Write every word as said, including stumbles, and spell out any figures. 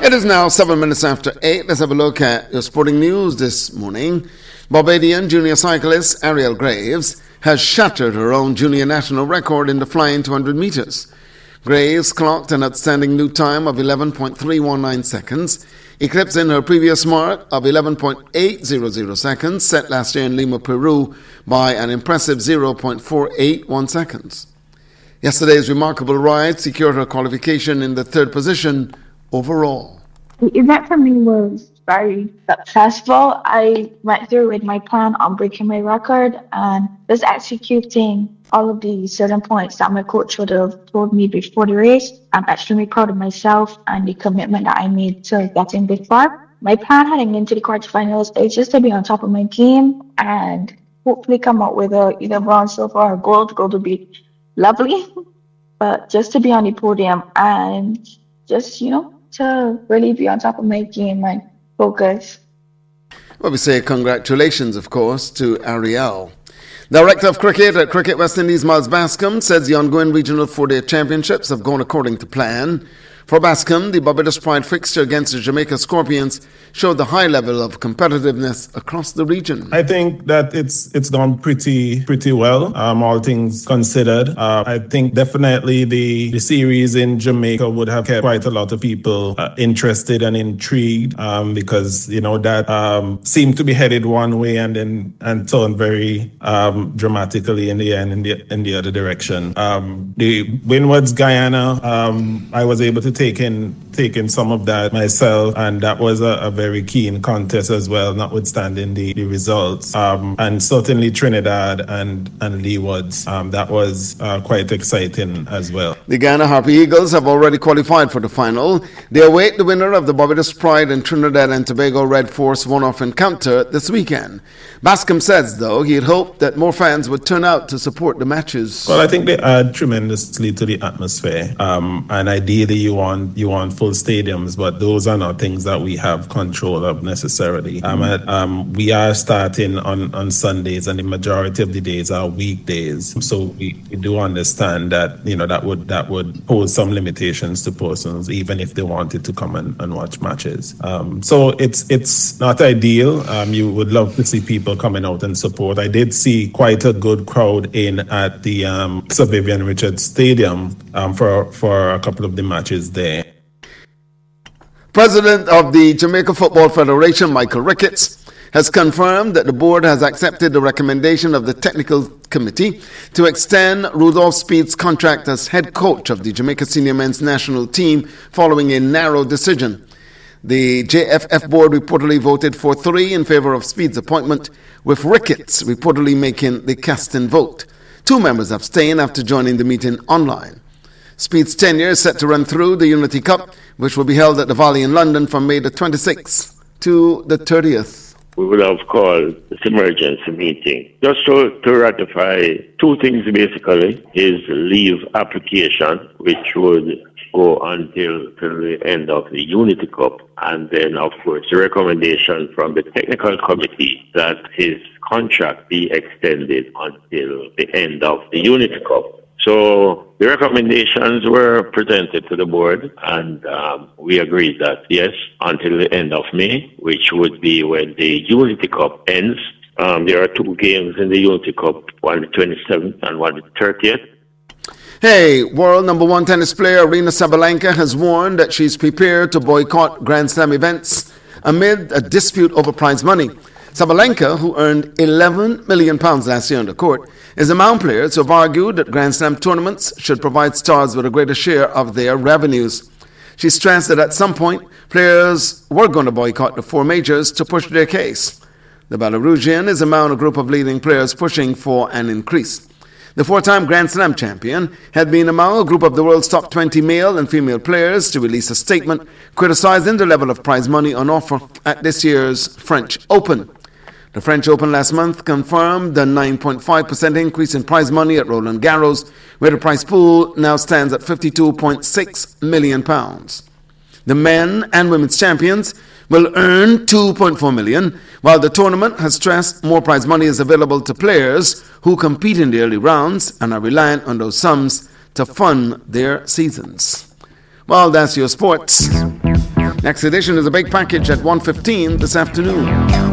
It is now seven minutes after eight. Let's have a look at your sporting news this morning. Barbadian junior cyclist Ariel Graves has shattered her own junior national record in the flying two hundred meters. Graves clocked an outstanding new time of eleven point three one nine seconds, eclipsing her previous mark of eleven point eight zero zero seconds set last year in Lima, Peru by an impressive zero point four eight one seconds. Yesterday's remarkable ride secured her qualification in the third position overall. The event for me was very successful. I went through with my plan on breaking my record and just executing all of the certain points that my coach would have told me before the race. I'm extremely proud of myself and the commitment that I made to getting this far. My plan heading into the quarterfinals is just to be on top of my game and hopefully come out with a, either bronze, silver, or gold. Gold would be lovely, but just to be on the podium and just, you know, to really be on top of my game and focus. Well, we say congratulations, of course, to Ariel. Director of Cricket at Cricket West Indies, Miles Bascom, says the ongoing regional four-day championships have gone according to plan. For Bascom, the Barbados Pride fixture against the Jamaica Scorpions showed the high level of competitiveness across the region. I think that it's it's gone pretty pretty well, um, all things considered. Uh, I think definitely the, the series in Jamaica would have kept quite a lot of people uh, interested and intrigued um, because, you know, that um, seemed to be headed one way and then and turned very um, dramatically in the end in the, in the other direction. Um, the Windwards Guyana, um, I was able to take in, take in some of that myself, and that was a, a very keen contest as well, notwithstanding the, the results. Um, and certainly Trinidad and, and Leewards, um, that was uh, quite exciting as well. The Guyana Harpy Eagles have already qualified for the final. They await the winner of the Barbados Pride and Trinidad and Tobago Red Force one-off encounter this weekend. Bascom says, though, he had hoped that more fans would turn out to support the matches. Well, I think they add tremendously to the atmosphere. Um, and ideally, you want you want full stadiums, but those are not things that we have control of necessarily. Um, mm-hmm. um, we are starting on, on Sundays, and the majority of the days are weekdays. So we, we do understand that, you know, that would that would pose some limitations to persons, even if they wanted to come and, and watch matches. Um, so it's it's not ideal. Um, you would love to see people coming out and support. I did see quite a good crowd in at the um, Sir Vivian Richards Stadium um, for for a couple of the matches there. President of the Jamaica Football Federation, Michael Ricketts, has confirmed that the board has accepted the recommendation of the technical committee to extend Rudolph Speed's contract as head coach of the Jamaica Senior Men's National Team following a narrow decision. The J F F board reportedly voted four three in favor of Speed's appointment, with Ricketts reportedly making the casting vote. Two members abstained after joining the meeting online. Speed's tenure is set to run through the Unity Cup, which will be held at the Valley in London from May the twenty-sixth to the thirtieth. We would have called this emergency meeting just to, to ratify two things basically. His leave application, which would go until, till the end of the Unity Cup, and then of course the recommendation from the technical committee that his contract be extended until the end of the Unity Cup. So the recommendations were presented to the board, and um, we agreed that yes, until the end of May, which would be when the Unity Cup ends. Um, there are two games in the Unity Cup, one the twenty-seventh and one the thirtieth. Hey, world number one tennis player Aryna Sabalenka has warned that she's prepared to boycott Grand Slam events amid a dispute over prize money. Sabalenka, who earned eleven million pounds last year on the court, is among players who have argued that Grand Slam tournaments should provide stars with a greater share of their revenues. She stressed that at some point, players were going to boycott the four majors to push their case. The Belarusian is among a group of leading players pushing for an increase. The four-time Grand Slam champion had been among a group of the world's top twenty male and female players to release a statement criticizing the level of prize money on offer at this year's French Open. The French Open last month confirmed the nine point five percent increase in prize money at Roland Garros, where the prize pool now stands at fifty-two point six million pounds. The men and women's champions will earn two point four million pounds, while the tournament has stressed more prize money is available to players who compete in the early rounds and are reliant on those sums to fund their seasons. Well, that's your sports. Next edition is a big package at one fifteen this afternoon.